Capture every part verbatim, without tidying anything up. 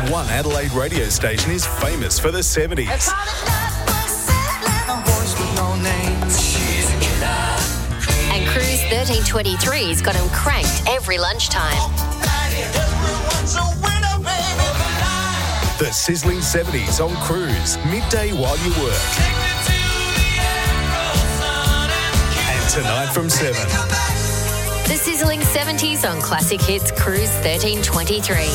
One Adelaide radio station is famous for the seventies. And Cruise thirteen twenty-three's got him cranked every lunchtime. The sizzling seventies on Cruise, midday while you work. And tonight from seven. The sizzling seventies on Classic Hits Cruise thirteen twenty-three.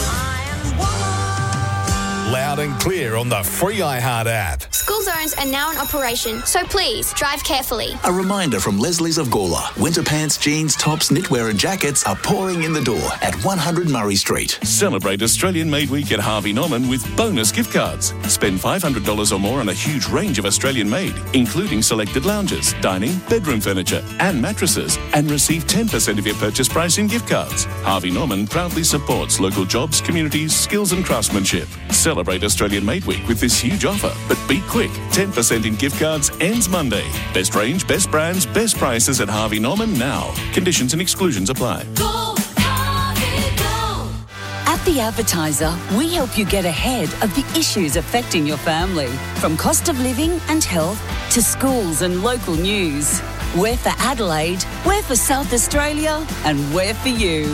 Loud and clear on the free iHeart app. School zones are now in operation, so please drive carefully. A reminder from Leslie's of Gawler. Winter pants, jeans, tops, knitwear and jackets are pouring in the door at one hundred Murray Street. Celebrate Australian Made Week at Harvey Norman with bonus gift cards. Spend five hundred dollars or more on a huge range of Australian made, including selected lounges, dining, bedroom furniture and mattresses, and receive ten percent of your purchase price in gift cards. Harvey Norman proudly supports local jobs, communities, skills and craftsmanship. Celebrate Australian Made Week with this huge offer, but be quick. ten percent in gift cards ends Monday. Best range, best brands, best prices at Harvey Norman now. Conditions and exclusions apply. Go, Harvey, go. At The Advertiser, we help you get ahead of the issues affecting your family. From cost of living and health to schools and local news. We're for Adelaide, we're for South Australia, and we're for you.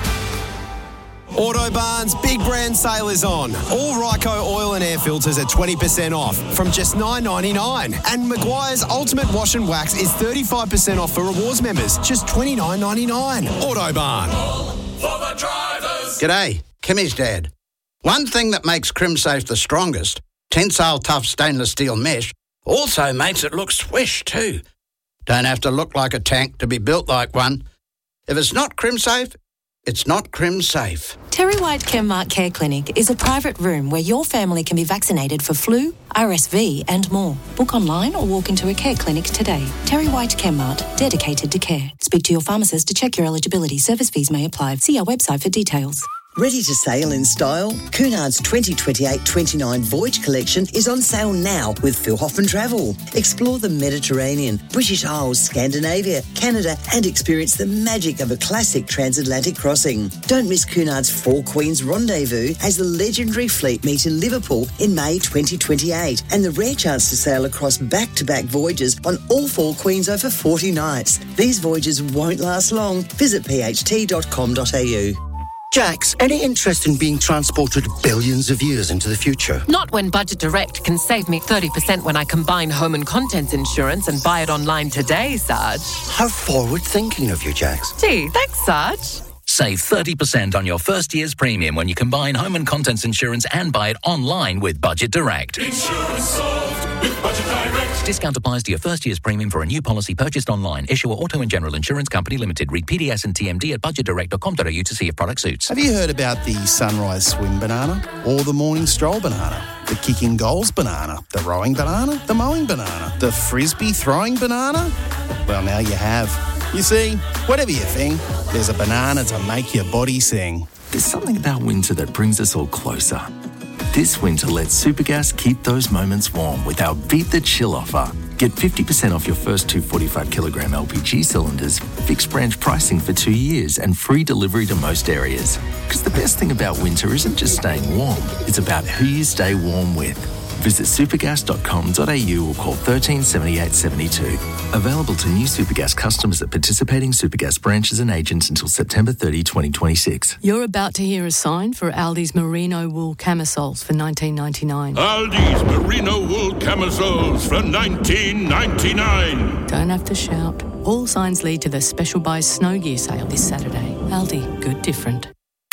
Autobarn's big brand sale is on. All Ryco oil and air filters are twenty percent off from just nine dollars ninety-nine. And Maguire's Ultimate Wash and Wax is thirty-five percent off for rewards members, just twenty-nine dollars ninety-nine. Autobarn. For the drivers. G'day, Kimmy's dad. One thing that makes CrimSafe the strongest, tensile tough stainless steel mesh, also makes it look swish too. Don't have to look like a tank to be built like one. If it's not CrimSafe, it's not CrimSafe. Terry White Chemmart Care Clinic is a private room where your family can be vaccinated for flu, R S V and more. Book online or walk into a care clinic today. Terry White Chemmart, dedicated to care. Speak to your pharmacist to check your eligibility. Service fees may apply. See our website for details. Ready to sail in style? Cunard's twenty twenty-eight twenty-nine Voyage Collection is on sale now with Phil Hoffman Travel. Explore the Mediterranean, British Isles, Scandinavia, Canada and experience the magic of a classic transatlantic crossing. Don't miss Cunard's Four Queens Rendezvous as the legendary fleet meet in Liverpool in May twenty twenty-eight and the rare chance to sail across back-to-back voyages on all Four Queens over forty nights. These voyages won't last long. Visit p h t dot com dot a u. Jax, any interest in being transported billions of years into the future? Not when Budget Direct can save me thirty percent when I combine home and contents insurance and buy it online today, Sarge. How forward-thinking of you, Jax. Gee, thanks, Sarge. Save thirty percent on your first year's premium when you combine home and contents insurance and buy it online with Budget Direct. Insurance solved with Budget Direct. Discount applies to your first year's premium for a new policy purchased online. Issuer Auto and General Insurance Company Limited. Read P D S and T M D at budget direct dot com dot a u to see if product suits. Have you heard about the sunrise swim banana or the morning stroll banana? The kicking goals banana, the rowing banana, the mowing banana, the frisbee throwing banana? Well, now you have. You see, whatever your thing, there's a banana to make your body sing. There's something about winter that brings us all closer. This winter, let Supergas keep those moments warm with our Beat the Chill offer. Get fifty percent off your first two forty-five kilogram L P G cylinders, fixed branch pricing for two years and free delivery to most areas. Because the best thing about winter isn't just staying warm, it's about who you stay warm with. Visit supergas dot com dot a u or call one three seven eight seven two. Available to new Supergas customers at participating Supergas branches and agents until September thirtieth, twenty twenty-six. You're about to hear a sign for Aldi's merino wool camisoles for nineteen ninety-nine. Aldi's merino wool camisoles for nineteen ninety-nine. Don't have to shout. All signs lead to the Special Buys Snow Gear sale this Saturday. Aldi, good different.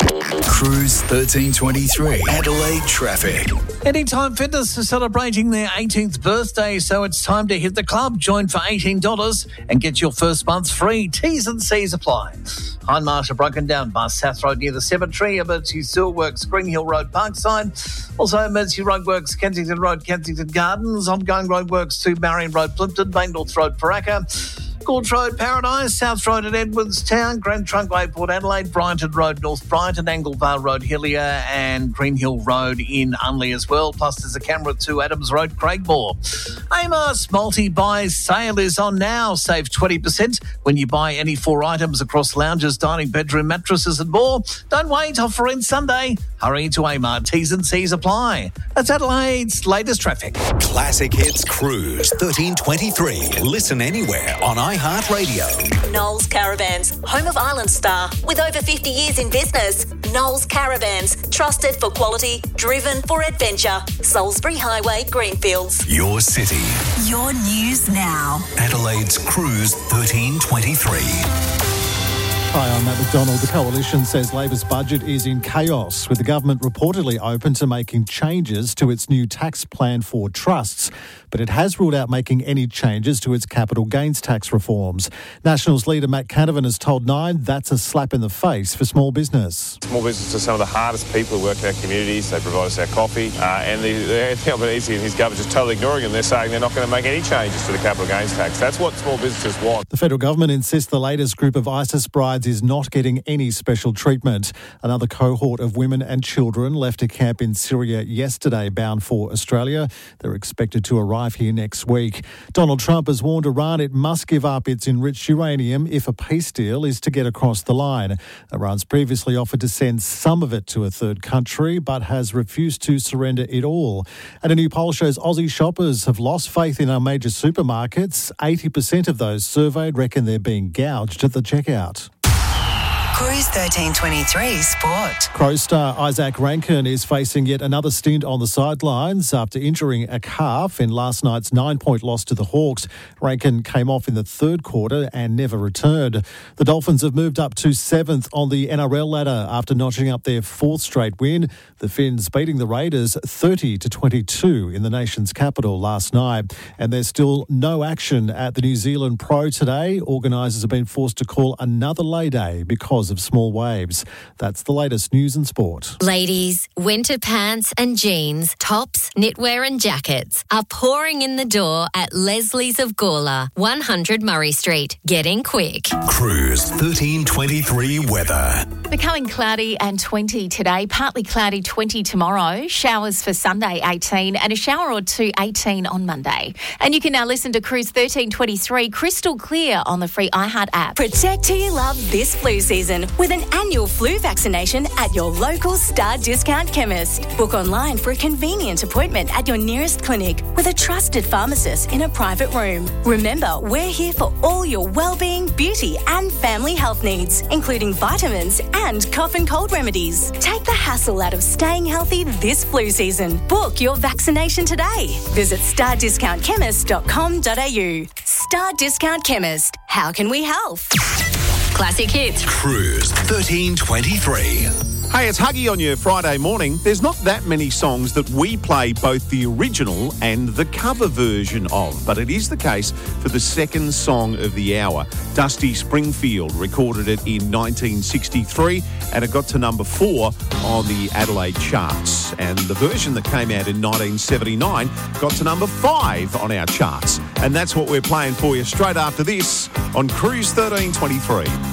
Cruise thirteen twenty-three, Adelaide traffic. Anytime Fitness is celebrating their eighteenth birthday, so it's time to hit the club. Join for eighteen dollars and get your first month free. T's and C's apply. Hindmarsh are broken down by South Road near the cemetery, Emergency Sewer Works, Green Hill Road, Parkside. Also Emergency Road Works, Kensington Road, Kensington Gardens. Ongoing road works to Marion Road, Plimpton, Bainbridge Road, Paraka. Escorts Road, Paradise, South Road at Edwardstown, Grand Trunk Way, Port Adelaide, Brighton Road, North Brighton, Anglevale Road, Hillier, and Green Hill Road in Unley as well. Plus, there's a camera at two Adams Road, Craigmore. Amos multi-buy sale is on now. Save twenty percent when you buy any four items across lounges, dining, bedroom, mattresses and more. Don't wait, offer ends Sunday. Hurry to Amart. T's and C's apply. That's Adelaide's latest traffic. Classic Hits Cruise thirteen twenty-three. Listen anywhere on iHeartRadio. Knowles Caravans, home of Island Star, with over fifty years in business. Knowles Caravans, trusted for quality, driven for adventure. Salisbury Highway, Greenfields. Your city. Your news now. Adelaide's Cruise thirteen twenty-three. Hi, I'm Matt McDonald. The Coalition says Labor's budget is in chaos, with the government reportedly open to making changes to its new tax plan for trusts, but it has ruled out making any changes to its capital gains tax reforms. Nationals leader Matt Canavan has told Nine that's a slap in the face for small business. Small business are some of the hardest people who work in our communities. They provide us our coffee, uh, and the, the Albanese and his government just totally ignoring them. They're saying they're not going to make any changes to the capital gains tax. That's what small businesses want. The federal government insists the latest group of ISIS brides is not getting any special treatment. Another cohort of women and children left a camp in Syria yesterday bound for Australia. They're expected to arrive here next week. Donald Trump has warned Iran it must give up its enriched uranium if a peace deal is to get across the line. Iran's previously offered to send some of it to a third country, but has refused to surrender it all. And a new poll shows Aussie shoppers have lost faith in our major supermarkets. eighty percent of those surveyed reckon they're being gouged at the checkout. Cruise thirteen twenty-three Sport. Crows star Isaac Rankin is facing yet another stint on the sidelines after injuring a calf in last night's nine-point loss to the Hawks. Rankin came off in the third quarter and never returned. The Dolphins have moved up to seventh on the N R L ladder after notching up their fourth straight win. The Finns beating the Raiders thirty to twenty-two in the nation's capital last night. And there's still no action at the New Zealand Pro today. Organisers have been forced to call another lay day because of small waves. That's the latest news and sport. Ladies, winter pants and jeans, tops, knitwear and jackets are pouring in the door at Leslie's of Gawler, one hundred Murray Street. Get in quick. Cruise thirteen twenty-three weather. Becoming cloudy and twenty today, partly cloudy twenty tomorrow, showers for Sunday eighteen and a shower or two eighteen on Monday. And you can now listen to Cruise thirteen twenty-three crystal clear on the free iHeart app. Protect who you love this flu season with an annual flu vaccination at your local Star Discount chemist. Book online for a convenient appointment at your nearest clinic with a trusted pharmacist in a private room. Remember, we're here for all your well-being, beauty and family health needs, including vitamins and cough and cold remedies. Take the hassle out of staying healthy this flu season. Book your vaccination today. Visit star discount chemist dot com dot a u. Star Discount Chemist. How can we help? Classic Hits. Cruise thirteen twenty-three. Hey, it's Huggy on your Friday morning. There's not that many songs that we play both the original and the cover version of, but it is the case for the second song of the hour. Dusty Springfield recorded it in nineteen sixty-three and it got to number four on the Adelaide charts. And the version that came out in nineteen seventy-nine got to number five on our charts. And that's what we're playing for you straight after this on Cruise thirteen twenty-three.